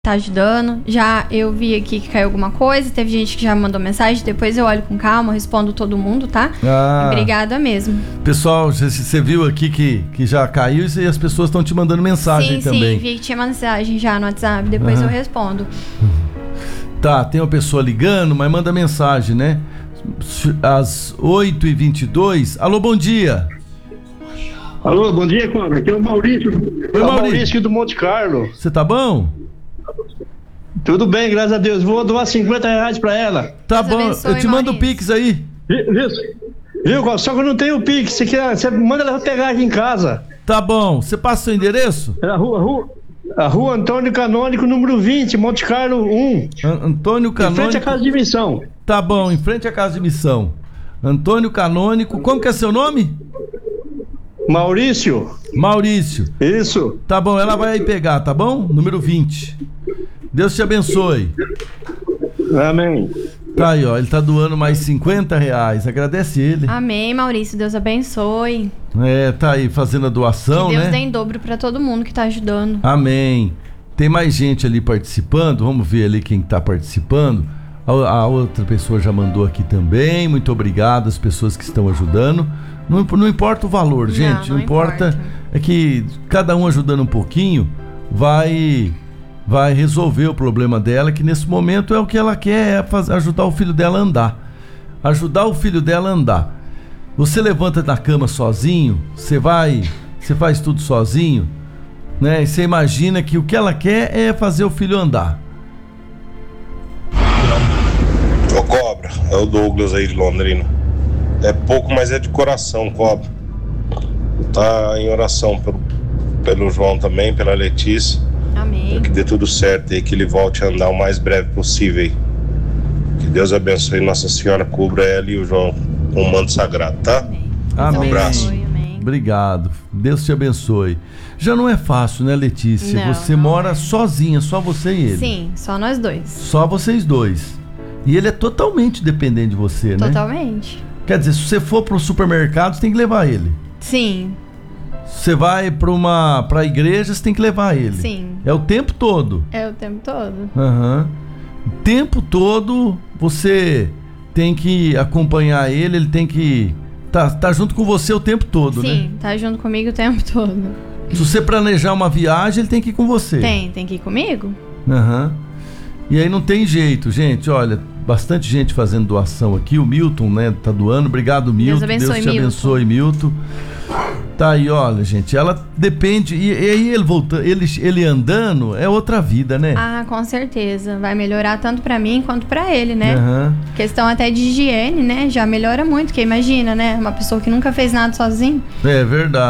tá ajudando. Já eu vi aqui que caiu alguma coisa, teve gente que já mandou mensagem, depois eu olho com calma, respondo todo mundo, tá? Obrigada mesmo. Pessoal, você viu aqui que já caiu e as pessoas estão te mandando mensagem também. Sim, vi que tinha mensagem já no WhatsApp, depois eu respondo. Tá, tem uma pessoa ligando, mas manda mensagem, né? Às 8h22. Alô, bom dia. Alô, bom dia, Cobra. Aqui é o Maurício. Maurício aqui do Monte Carlo. Você tá bom? Tudo bem, graças a Deus. Vou doar R$50 pra ela. Tá bom, eu te mando o Pix aí. Viu, Cobra? Só que eu não tenho o Pix. Você manda ela pegar aqui em casa. Tá bom. Você passa o seu endereço? É a rua Antônio Canônico, número 20, Monte Carlo 1. Antônio Canônico. Em frente à Casa de Missão. Tá bom, em frente à Casa de Missão. Antônio Canônico. Como que é seu nome? Maurício. Isso. Tá bom, ela vai aí pegar, tá bom? Número 20. Deus te abençoe. Amém. Tá aí, ó, ele tá doando mais R$50. Agradece ele. Amém, Maurício. Deus abençoe. Tá aí fazendo a doação, que né? Deus dê em dobro pra todo mundo que tá ajudando. Amém. Tem mais gente ali participando. Vamos ver ali quem tá participando. A outra pessoa já mandou aqui também. Muito obrigado às pessoas que estão ajudando. Não importa o valor, gente. Não importa. É que cada um ajudando um pouquinho vai resolver o problema dela, que nesse momento é o que ela quer, ajudar o filho dela a andar. Ajudar o filho dela a andar. Você levanta da cama sozinho, você faz tudo sozinho, né? E você imagina que o que ela quer é fazer o filho andar. Ô Cobra, é o Douglas aí de Londrina. É pouco, mas é de coração, Cobra. Tá em oração pelo João também, pela Letícia. Amém. Para que dê tudo certo e que ele volte a andar o mais breve possível aí. Que Deus abençoe, Nossa Senhora cubra ela e o João com o manto sagrado, tá? Amém. Um abraço. Amém. Obrigado. Deus te abençoe. Já não é fácil, né, Letícia? Você mora sozinha, só você e ele. Sim, só nós dois. Só vocês dois. E ele é totalmente dependente de você, né? Totalmente. Quer dizer, se você for pro supermercado, você tem que levar ele. Sim. Você vai pra igreja, você tem que levar ele. Sim. É o tempo todo. É o tempo todo. O tempo todo você tem que acompanhar ele, ele tem que tá junto com você o tempo todo, né? Sim, tá junto comigo o tempo todo. Se você planejar uma viagem, ele tem que ir com você. Tem que ir comigo? E aí não tem jeito, gente, olha, bastante gente fazendo doação aqui, o Milton, né, tá doando, obrigado, Milton, Deus te abençoe, Milton. Tá aí, olha, gente, ela depende, e aí ele voltando, ele andando, é outra vida, né? Ah, com certeza, vai melhorar tanto pra mim quanto pra ele, né? Questão até de higiene, né, já melhora muito, porque imagina, né, uma pessoa que nunca fez nada sozinho. É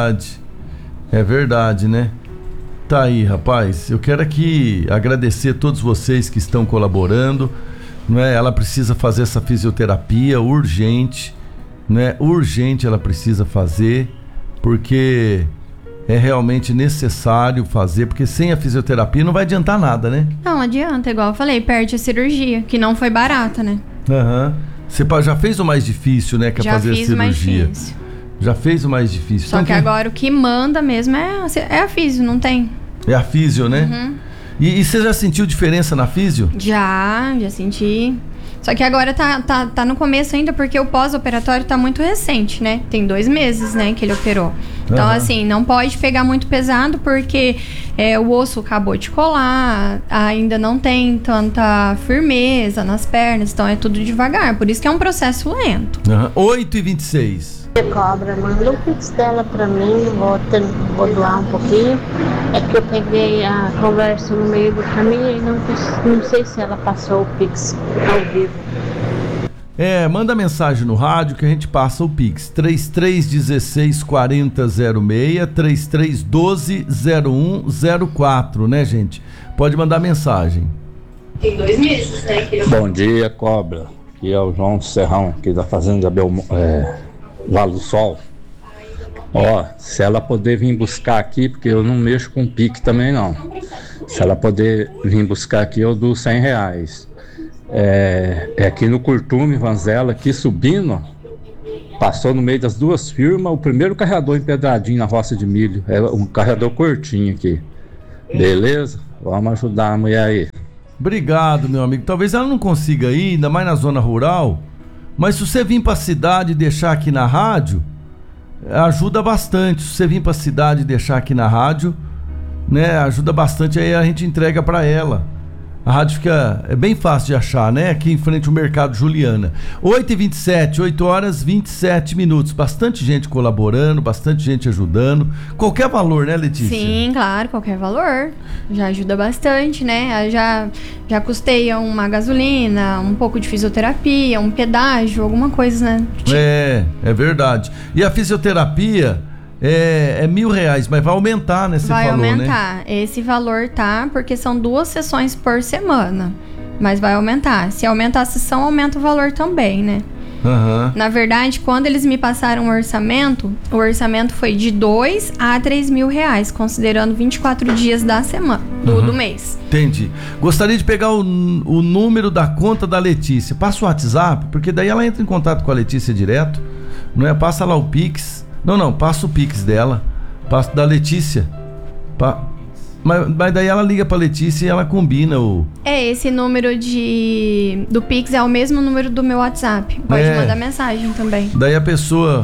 verdade, né? Tá aí, rapaz, eu quero aqui agradecer a todos vocês que estão colaborando, né? Ela precisa fazer essa fisioterapia urgente, né? Urgente ela precisa fazer, porque é realmente necessário fazer, porque sem a fisioterapia não vai adiantar nada, né? Não adianta, igual eu falei, perde a cirurgia, que não foi barata, né? Você já fez o mais difícil, né? Que é fazer a cirurgia. Já fiz o mais difícil. Já fez o mais difícil. Só que agora o que manda mesmo é a físio, não tem. É a físio, né? E você já sentiu diferença na físio? Já senti. Só que agora tá no começo ainda, porque o pós-operatório tá muito recente, né? Tem 2 meses, né, que ele operou. Então, assim, não pode pegar muito pesado, porque o osso acabou de colar, ainda não tem tanta firmeza nas pernas, então é tudo devagar. Por isso que é um processo lento. 8h26. Cobra, manda o Pix dela pra mim, vou doar um pouquinho. É porque eu peguei a conversa no meio do caminho e não sei se ela passou o Pix ao vivo. Manda mensagem no rádio que a gente passa o Pix. 33164006, 33120104, né, gente? Pode mandar mensagem. Tem 2 meses, né? Bom dia, Cobra. Aqui é o João Serrão, aqui da Fazenda Vale do Sol. Se ela puder vir buscar aqui, porque eu não mexo com Pix também não. Se ela puder vir buscar aqui, eu dou R$100. É aqui no Curtume, Vanzela, aqui subindo, passou no meio das 2 firmas, o primeiro carregador empedradinho na roça de milho. É um carregador curtinho aqui. Beleza? Vamos ajudar a mulher aí. Obrigado, meu amigo. Talvez ela não consiga ir, ainda mais na zona rural, mas se você vir pra cidade e deixar aqui na rádio, ajuda bastante. Se você vir pra cidade e deixar aqui na rádio, né, ajuda bastante, aí a gente entrega pra ela. A rádio é bem fácil de achar, né? Aqui em frente ao Mercado Juliana. 8h27, 8 horas 27 minutos. Bastante gente colaborando, bastante gente ajudando. Qualquer valor, né, Letícia? Sim, claro, qualquer valor. Já ajuda bastante, né? Já custeia uma gasolina, um pouco de fisioterapia, um pedágio, alguma coisa, né? É verdade. E a fisioterapia é R$1.000, mas vai aumentar, né? Vai aumentar. Esse valor tá, porque são 2 sessões por semana. Mas vai aumentar. Se aumentar a sessão, aumenta o valor também, né? Uhum. Na verdade, quando eles me passaram o orçamento foi de R$2.000 a R$3.000, considerando 24 dias da semana, do mês. Entendi. Gostaria de pegar o número da conta da Letícia. Passa o WhatsApp, porque daí ela entra em contato com a Letícia direto. Não é? Passa lá o Pix. Não, passa o Pix dela. Passa da Letícia. Mas daí ela liga pra Letícia e ela combina o... Esse número do Pix é o mesmo número do meu WhatsApp. Pode mandar mensagem também. Daí a pessoa...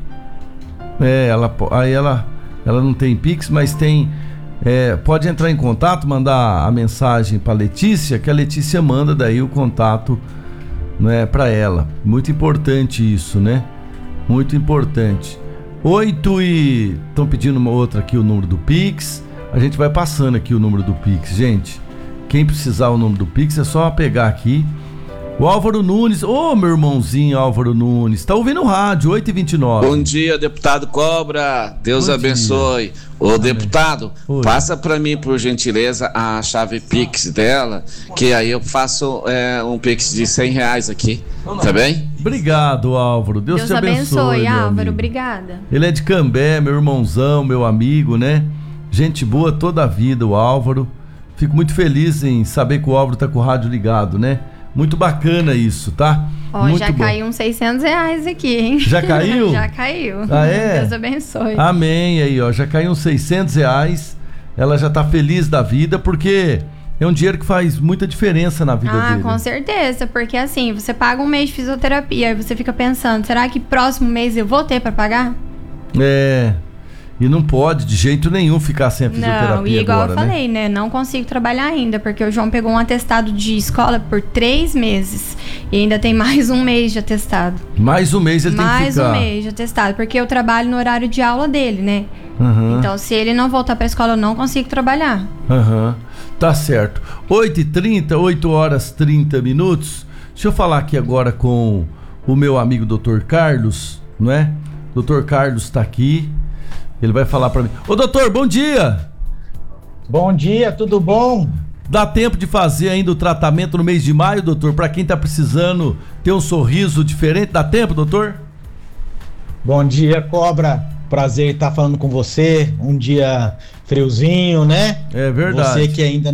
ela não tem Pix, mas tem... pode entrar em contato, mandar a mensagem pra Letícia, que a Letícia manda daí o contato, né, pra ela. Muito importante isso, né? Muito importante. 8 e... Estão pedindo uma outra aqui, o número do Pix. A gente vai passando aqui o número do Pix, gente. Quem precisar o número do Pix é só pegar aqui. O Álvaro Nunes, meu irmãozinho Álvaro Nunes, tá ouvindo o rádio, 8h29. Bom dia, deputado Cobra, Deus Bom abençoe. Dia. Ô, deputado, Oi. passa pra mim, por gentileza, a chave Pix dela, que aí eu faço um Pix de R$100 aqui, tá bem? Obrigado, Álvaro, Deus te abençoe, Álvaro, amigo. obrigada. Ele é de Cambé, meu irmãozão, meu amigo, né? Gente boa toda a vida, o Álvaro. Fico muito feliz em saber que o Álvaro tá com o rádio ligado, né? Muito bacana isso, tá? Muito já bom. caiu uns R$600 aqui, hein? Já caiu? Já caiu. Ah, é? Deus abençoe. Amém, aí, ó, já caiu uns R$600. Ela já tá feliz da vida, porque é um dinheiro que faz muita diferença na vida dele. Com certeza, porque assim, você paga um mês de fisioterapia, aí você fica pensando, será que próximo mês eu vou ter pra pagar? E não pode de jeito nenhum ficar sem a fisioterapia. Não, e igual agora, eu falei, né? Não consigo trabalhar ainda, porque o João pegou um atestado de escola por 3 meses. E ainda tem mais um mês de atestado. Mais um mês ele tem que ficar. Mais um mês de atestado, porque eu trabalho no horário de aula dele, né? Uhum. Então, se ele não voltar pra escola, eu não consigo trabalhar. Tá certo. 8h30, 8 horas 30 minutos. Deixa eu falar aqui agora com o meu amigo Dr. Carlos, não é? Dr. Carlos tá aqui. Ele vai falar pra mim. Ô, doutor, bom dia! Bom dia, tudo bom? Dá tempo de fazer ainda o tratamento no mês de maio, doutor? Pra quem tá precisando ter um sorriso diferente, dá tempo, doutor? Bom dia, Cobra. Prazer estar falando com você. Um dia friozinho, né? É verdade. Você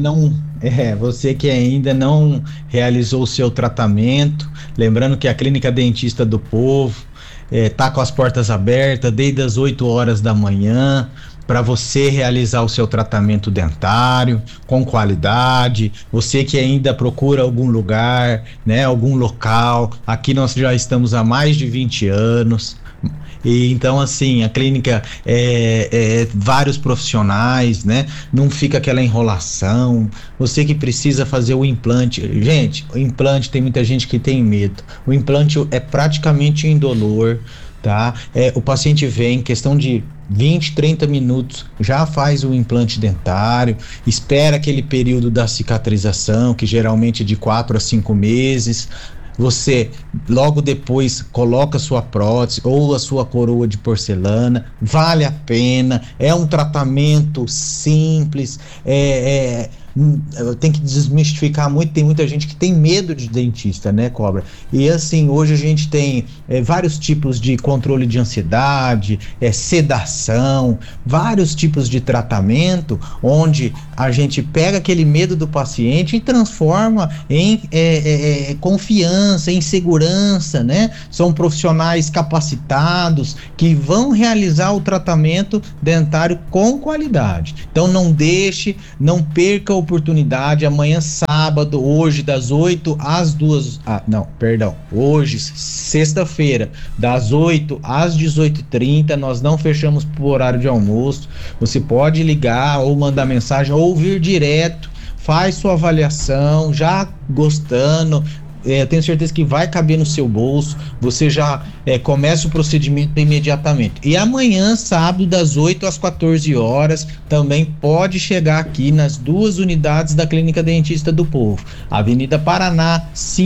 que ainda não realizou o seu tratamento. Lembrando que a Clínica Dentista do Povo tá com as portas abertas desde as 8 horas da manhã para você realizar o seu tratamento dentário com qualidade. Você que ainda procura algum lugar, né, algum local. Aqui nós já estamos há mais de 20 anos. E então, assim, a clínica vários profissionais, né? Não fica aquela enrolação. Você que precisa fazer o implante. Gente, o implante, tem muita gente que tem medo. O implante é praticamente indolor, tá? O paciente vem em questão de 20, 30 minutos, já faz o implante dentário, espera aquele período da cicatrização, que geralmente é de 4 a 5 meses. Você logo depois coloca sua prótese ou a sua coroa de porcelana. Vale a pena, é um tratamento simples, tem que desmistificar muito. Tem muita gente que tem medo de dentista, né, Cobra? E assim, hoje a gente tem vários tipos de controle de ansiedade, sedação, vários tipos de tratamento, onde a gente pega aquele medo do paciente e transforma em confiança, em segurança, né? São profissionais capacitados que vão realizar o tratamento dentário com qualidade. Então não perca a oportunidade, amanhã sábado, hoje das 8 às 2, hoje sexta-feira, das 8 às 18h30, nós não fechamos por horário de almoço. Você pode ligar ou mandar mensagem ou vir direto, faz sua avaliação, já gostando. Eu tenho certeza que vai caber no seu bolso, você já começa o procedimento imediatamente. E amanhã, sábado, das 8 às 14 horas, também pode chegar aqui nas 2 unidades da Clínica Dentista do Povo. Avenida Paraná,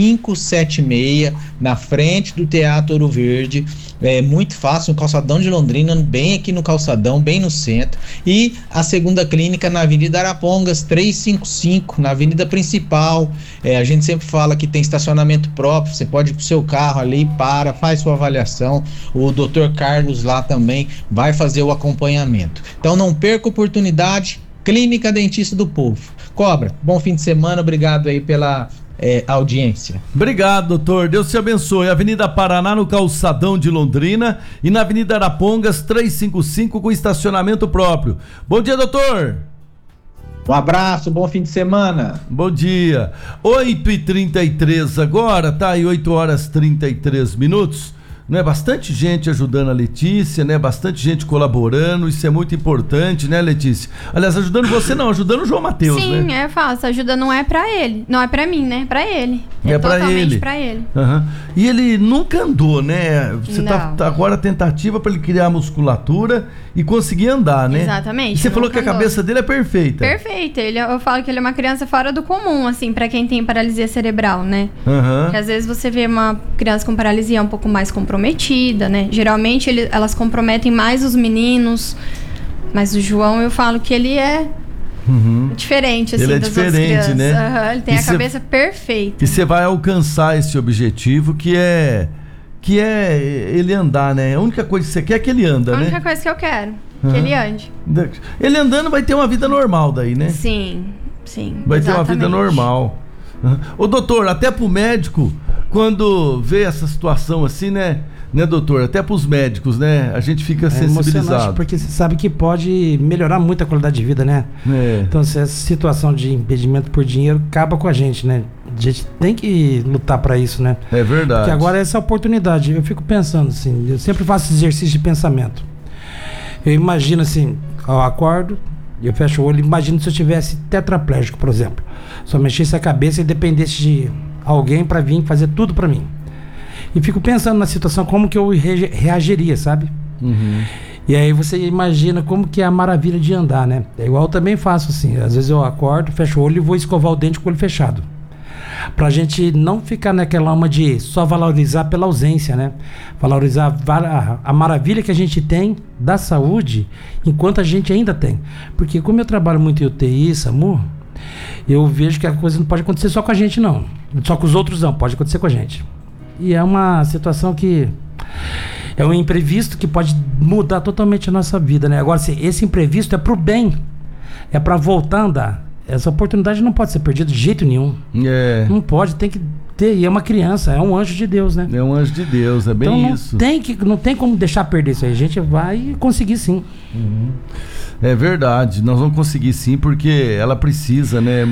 576, na frente do Teatro Ouro Verde. É muito fácil, no calçadão de Londrina, bem aqui no calçadão, bem no centro. E a segunda clínica na Avenida Arapongas, 355, na avenida principal. A gente sempre fala que tem estacionamento próprio, você pode ir com o seu carro ali, faz sua avaliação. O Dr. Carlos lá também vai fazer o acompanhamento. Então não perca a oportunidade, Clínica Dentista do Povo. Cobra, bom fim de semana, obrigado aí pela audiência. Obrigado, doutor. Deus te abençoe. Avenida Paraná, no calçadão de Londrina, e na Avenida Arapongas, 355, com estacionamento próprio. Bom dia, doutor. Um abraço, bom fim de semana. Bom dia. 8h33 agora, tá aí 8h33. Né? Bastante gente ajudando a Letícia, né? Bastante gente colaborando, isso é muito importante, né, Letícia? Aliás, ajudando você não, ajudando o João Matheus, né? Sim, é fácil, a ajuda não é pra ele, não é pra mim, né? Pra ele. É pra totalmente ele. Pra ele. Uhum. E ele nunca andou, né? Você tá agora a tentativa pra ele criar musculatura e conseguir andar, né? Exatamente. E você falou que a cabeça dele é perfeita. Perfeita. Eu falo que ele é uma criança fora do comum, assim, pra quem tem paralisia cerebral, né? Uhum. Porque às vezes você vê uma criança com paralisia um pouco mais comprometida, né? Geralmente elas comprometem mais os meninos, mas o João, eu falo que ele é diferente, assim, ele é das diferente, outras crianças. né? Ele tem a cabeça perfeita. E você vai alcançar esse objetivo que é ele andar, né? A única coisa que você quer é que ele anda, né? A única coisa que eu quero, que ele ande. Ele andando vai ter uma vida normal daí, né? Sim. Vai exatamente. ter uma vida normal. Ô, doutor, até pro médico, quando vê essa situação assim, né, doutor? Até pros médicos, né? A gente fica sensibilizado. Porque você sabe que pode melhorar muito a qualidade de vida, né? Então, se essa situação de impedimento por dinheiro acaba com a gente, né? A gente tem que lutar para isso, né? É verdade. Porque agora essa oportunidade, eu fico pensando assim, eu sempre faço esse exercício de pensamento. Eu imagino assim, eu acordo, eu fecho o olho, imagino se eu tivesse tetraplégico, por exemplo. Só mexesse a cabeça e dependesse de alguém para vir fazer tudo para mim. E fico pensando na situação, como que eu reagiria, sabe? E aí você imagina como que é a maravilha de andar, né? É igual eu também faço assim, às vezes eu acordo, fecho o olho e vou escovar o dente com o olho fechado. Pra gente não ficar naquela alma de só valorizar pela ausência, né? Valorizar a maravilha que a gente tem da saúde enquanto a gente ainda tem. Porque como eu trabalho muito em UTI, SAMU, eu vejo que a coisa não pode acontecer só com a gente, não. Só com os outros não, pode acontecer com a gente. E é uma situação que é um imprevisto que pode mudar totalmente a nossa vida, né? Agora, assim, esse imprevisto é pro bem, é pra voltar a andar. Essa oportunidade não pode ser perdida de jeito nenhum. Não pode, tem que ter. E é uma criança, é um anjo de Deus, né? É um anjo de Deus, é bem então, isso. Não tem como deixar perder isso aí. A gente vai conseguir sim. É verdade, nós vamos conseguir sim, porque ela precisa, né?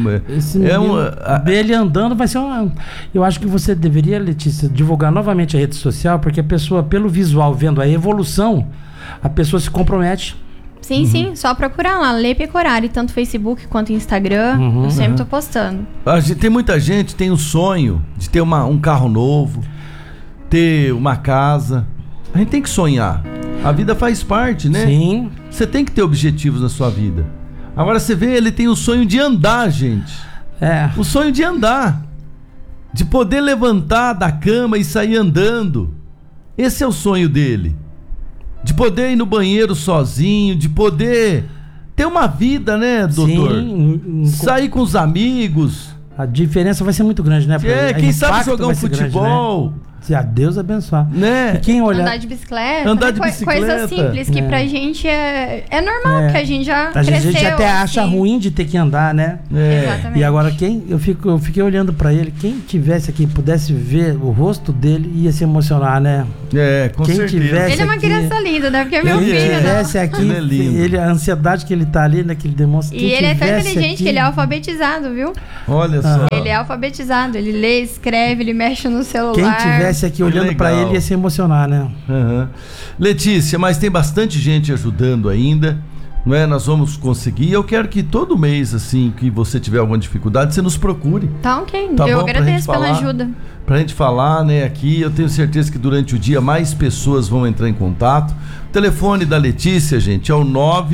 Ele andando vai ser uma... Eu acho que você deveria, Letícia, divulgar novamente a rede social, porque a pessoa, pelo visual, vendo a evolução, a pessoa se compromete. Sim, só procurar lá, Lê Pecorari, tanto Facebook quanto Instagram, eu sempre tô postando. Tem muita gente que tem o sonho de ter um carro novo, ter uma casa. A gente tem que sonhar. A vida faz parte, né? Sim. Você tem que ter objetivos na sua vida. Agora você vê, ele tem o sonho de andar, gente. O sonho de andar. De poder levantar da cama e sair andando. Esse é o sonho dele. De poder ir no banheiro sozinho, de poder ter uma vida, né, doutor? Sim. Sair com os amigos. A diferença vai ser muito grande, né? Quem sabe jogar um futebol, grande, né? Se a Deus abençoar. Né? E quem olhar... Andar de bicicleta. Andar de Coisa simples, que pra gente é normal, que a gente já cresceu. A gente até acha assim. ruim de ter que andar, né? Exatamente. E agora eu fiquei olhando pra ele, quem tivesse aqui, pudesse ver o rosto dele, ia se emocionar, né? Com quem certeza. Tivesse ele é uma aqui, criança linda, né? Porque é meu quem filho, tivesse não. aqui, Ele é lindo. a ansiedade que ele tá ali, né? Que ele demonstra. E ele é tão inteligente que ele é alfabetizado, viu? Olha só. Ele é alfabetizado, ele lê, escreve, ele mexe no celular. Quem tivesse aqui olhando pra ele ia se emocionar, né? Letícia, mas tem bastante gente ajudando ainda, não é? Nós vamos conseguir. Eu quero que todo mês, assim, que você tiver alguma dificuldade, você nos procure. Tá ok, Tá eu bom? agradeço pela ajuda. Pra gente falar, né, aqui, eu tenho certeza que durante o dia mais pessoas vão entrar em contato. O telefone da Letícia, gente, é o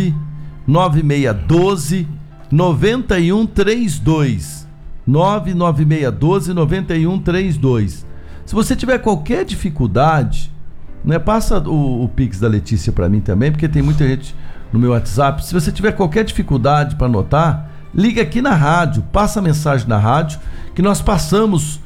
99612 9132. 99612 9132. Se você tiver qualquer dificuldade, né, passa o Pix da Letícia para mim também, porque tem muita gente no meu WhatsApp. Se você tiver qualquer dificuldade para anotar, liga aqui na rádio, passa a mensagem na rádio, que nós passamos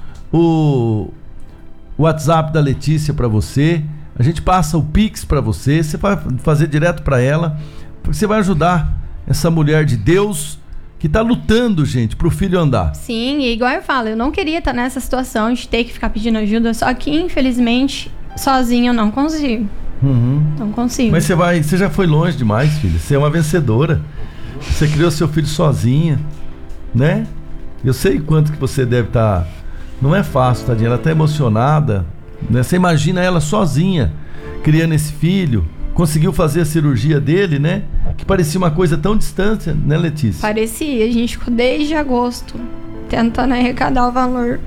o WhatsApp da Letícia para você. A gente passa o Pix para você, você vai fazer direto para ela, porque você vai ajudar essa mulher de Deus que tá lutando, gente, pro filho andar. Sim, e igual eu falo, eu não queria estar nessa situação de ter que ficar pedindo ajuda, só que infelizmente sozinho eu não consigo. Não consigo. Mas você já foi longe demais, filha. Você é uma vencedora. Você criou seu filho sozinha, né? Eu sei quanto que você deve estar. Não é fácil, tadinha. Ela tá emocionada, né? Você imagina ela sozinha criando esse filho. Conseguiu fazer a cirurgia dele, né? Que parecia uma coisa tão distante, né, Letícia? Parecia. A gente ficou desde agosto tentando arrecadar o valor.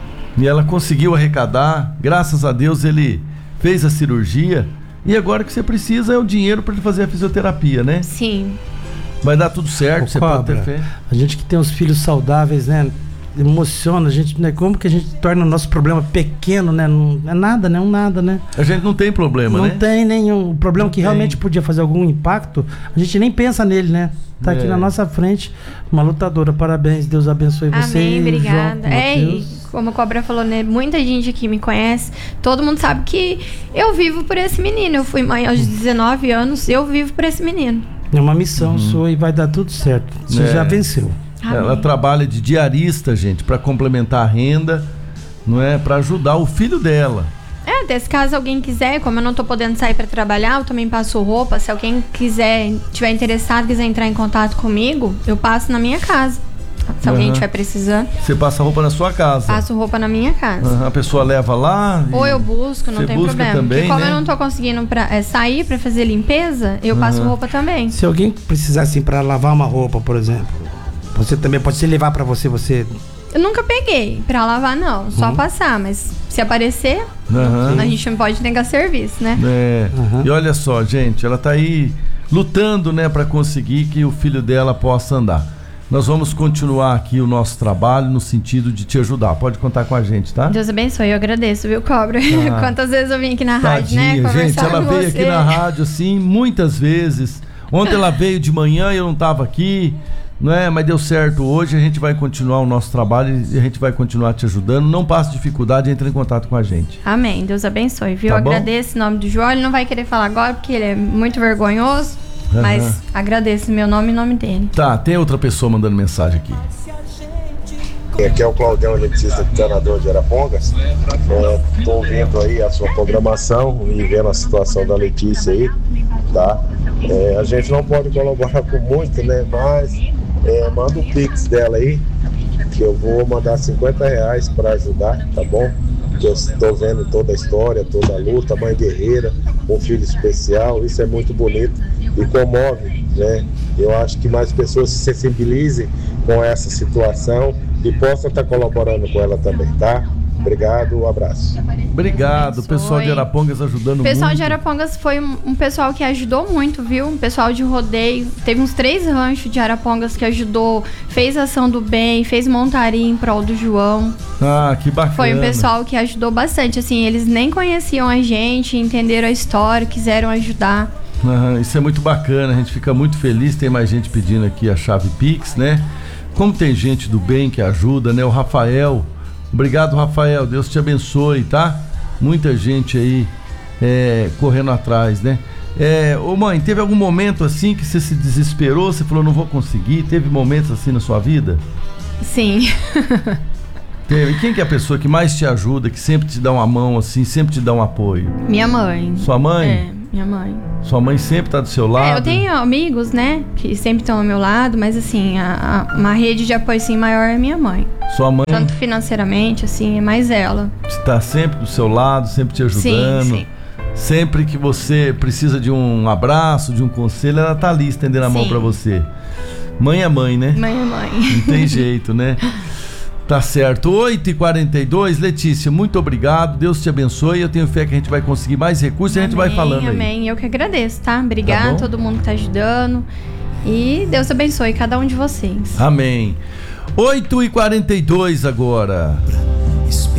E ela conseguiu arrecadar. Graças a Deus ele fez a cirurgia. E agora o que você precisa é o dinheiro para ele fazer a fisioterapia, né? Sim. Vai dar tudo certo, você pode ter fé. A gente que tem os filhos saudáveis, né? Emociona a gente, né? Como que a gente torna o nosso problema pequeno, né? Não é nada, né? Nada, né? A gente não tem problema, né? Não tem nenhum. O problema que realmente podia fazer algum impacto, a gente nem pensa nele, né? Tá aqui na nossa frente, uma lutadora. Parabéns, Deus abençoe você. Amém, obrigada. João, e como a Cobra falou, né? Muita gente aqui me conhece. Todo mundo sabe que eu vivo por esse menino. Eu fui mãe aos 19 anos, eu vivo por esse menino. É uma missão sua e vai dar tudo certo. Você já venceu. Ela trabalha de diarista, gente, para complementar a renda, não é? Para ajudar o filho dela. Até se caso alguém quiser, como eu não tô podendo sair para trabalhar, eu também passo roupa. Se alguém tiver interessado, quiser entrar em contato comigo, eu passo na minha casa. Se alguém estiver precisando. Você passa roupa na sua casa? Passo roupa na minha casa. A pessoa leva lá? Ou eu busco, não tem problema. Também, porque como né? eu não tô conseguindo sair para fazer limpeza, eu passo roupa também. Se alguém precisar, assim, para lavar uma roupa, por exemplo, você também pode se levar para você. Eu nunca peguei pra lavar, não. Só passar, mas se aparecer, a gente não pode negar serviço, né? E olha só, gente, ela tá aí lutando, né, pra conseguir que o filho dela possa andar. Nós vamos continuar aqui o nosso trabalho no sentido de te ajudar. Pode contar com a gente, tá? Deus abençoe, eu agradeço, viu, Cobra? Quantas vezes eu vim aqui na rádio, né? Gente, ela veio aqui na rádio, assim, muitas vezes. Ontem ela veio de manhã e eu não tava aqui. Não é? Mas deu certo hoje, a gente vai continuar o nosso trabalho e a gente vai continuar te ajudando. Não passe dificuldade, entre em contato com a gente. Amém, Deus abençoe, viu? Tá Eu agradeço em nome do João, ele não vai querer falar agora porque ele é muito vergonhoso, mas agradeço meu nome e em nome dele. Tá, tem outra pessoa mandando mensagem aqui. Aqui é o Claudião, eletricista de treinador de Arapongas. Estou ouvindo aí a sua programação e vendo a situação da Letícia aí, tá? A gente não pode colaborar com muito, né? Mas manda o Pix dela aí, que eu vou mandar R$50 para ajudar, tá bom? Eu estou vendo toda a história, toda a luta, mãe guerreira, um filho especial, isso é muito bonito e comove, né? Eu acho que mais pessoas se sensibilizem com essa situação e possam estar colaborando com ela também, tá? Obrigado, um abraço. Obrigado, o pessoal de Arapongas ajudando muito. O pessoal de Arapongas foi um pessoal que ajudou muito, viu? Um pessoal de rodeio. Teve uns 3 ranchos de Arapongas que ajudou, fez ação do bem, fez montaria em prol do João. Ah, que bacana. Foi um pessoal que ajudou bastante, assim, eles nem conheciam a gente, entenderam a história, quiseram ajudar. Isso é muito bacana, a gente fica muito feliz, tem mais gente pedindo aqui a chave Pix, né? Como tem gente do bem que ajuda, né? O Rafael, obrigado, Rafael, Deus te abençoe, tá? muita gente aí correndo atrás, né? Ô mãe, teve algum momento assim que você se desesperou, você falou, não vou conseguir? Teve momentos assim na sua vida? Sim. Teve. Quem que é a pessoa que mais te ajuda, que sempre te dá uma mão assim, sempre te dá um apoio? Minha mãe. Sua mãe? Minha mãe. Sua mãe sempre tá do seu lado? Eu tenho amigos, né, que sempre estão ao meu lado, mas assim, uma rede de apoio assim maior é minha mãe. Sua mãe? Tanto financeiramente, assim, é mais ela. Está sempre do seu lado, sempre te ajudando. Sim, sim. Sempre que você precisa de um abraço, de um conselho, ela tá ali estendendo a mão pra você. Mãe é mãe, né? Mãe é mãe. Não tem jeito, né? Tá certo. 8h42, Letícia, muito obrigado. Deus te abençoe. Eu tenho fé que a gente vai conseguir mais recursos e a gente vai falando aí. Amém. Eu que agradeço, tá? Obrigada a todo mundo que tá ajudando. E Deus abençoe cada um de vocês. Amém. 8h42 agora.